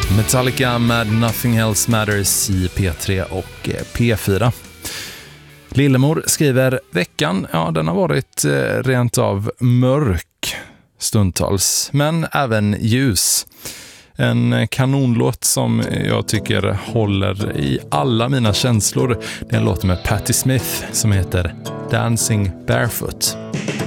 Metallica med Nothing Else Matters i P3 och P4. Lillemor skriver, veckan, ja, den har varit rent av mörk stundtals, men även ljus. En kanonlåt som jag tycker håller i alla mina känslor. Det är en låt med Patti Smith som heter Dancing Barefoot.